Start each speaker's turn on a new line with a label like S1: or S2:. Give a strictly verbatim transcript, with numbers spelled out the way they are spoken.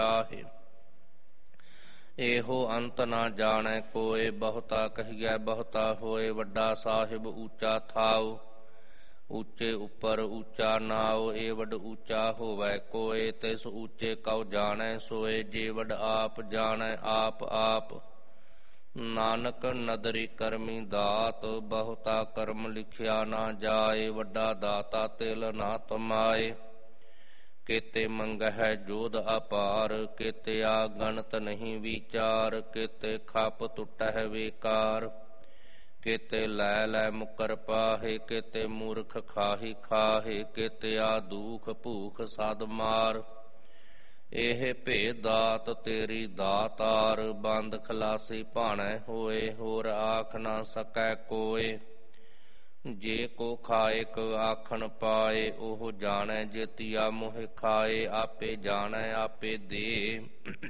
S1: ਆਹੇ। ਇਹੋ ਅੰਤ ਨਾ ਜਾਣੈ ਕੋਇ, ਬਹੁਤਾ ਕਹੀਐ ਬਹੁਤਾ ਹੋਏ। ਵੱਡਾ ਸਾਹਿਬ ਊਚਾ ਥਾਉ, ਊਚੇ ਉੱਪਰ ਊਚਾ ਨਾਉ। ਏ ਵੱਡ ਊਚਾ ਹੋਵੈ ਕੋਇ, ਤਿਸ ਊਚੇ ਕਉ ਜਾਣੈ ਸੋਏ। ਜੇ ਵੱਡ ਆਪ ਜਾਣੈ ਆਪ ਆਪ, ਨਾਨਕ ਨਦਰੀ ਕਰਮੀ ਦਾਤ। ਬਹੁਤਾ ਕਰਮ ਲਿਖਿਆ ਨਾ ਜਾਏ, ਵੱਡਾ ਦਾਤਾ ਤਿਲ ਨਾ ਤਮਾਏ। ਕੇਤੇ ਮੰਗਹਿ ਜੋਧ ਅਪਾਰ, ਕੇਤੇ ਆ ਗਣਤ ਨਹੀਂ ਵਿਚਾਰ। ਕੇਤੇ ਖਪ ਟੁਟਹਿ ਵੇਕਾਰ, ਕੇਤੇ ਲੈ ਲੈ ਮੁਕਰ ਪਾਹੇ। ਕੇਤੇ ਮੂਰਖ ਖਾਹੀ ਖਾਹੇ, ਕੇਤੇ ਆ ਦੂਖ ਭੂਖ ਸਦ ਮਾਰ। ਇਹ ਭੇਦ ਦਾਤ ਤੇਰੀ ਦਾਤਾਰ, ਬੰਦ ਖਲਾਸੀ ਭਾਣੈ ਹੋਏ। ਹੋਰ ਆਖ ਨਾ ਸਕੈ ਕੋਇ, ਜੇ ਕੋ ਖਾਇਕ ਆਖਣ ਪਾਏ। ਉਹ ਜਾਣੈ ਜੇਤੀਆ ਮੋਹਿ ਖਾਏ, ਆਪੇ ਜਾਣੈ ਆਪੇ ਦੇ।